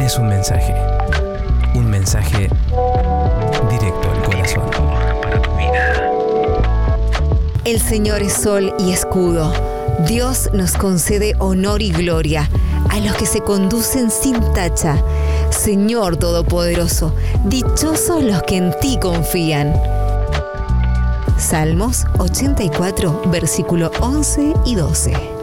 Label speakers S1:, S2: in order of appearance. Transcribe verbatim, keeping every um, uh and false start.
S1: es un mensaje. Un mensaje directo al corazón.
S2: El Señor es sol y escudo. Dios nos concede honor y gloria a los que se conducen sin tacha. Señor Todopoderoso, dichosos los que en ti confían. Salmos ochenta y cuatro, versículo once y doce.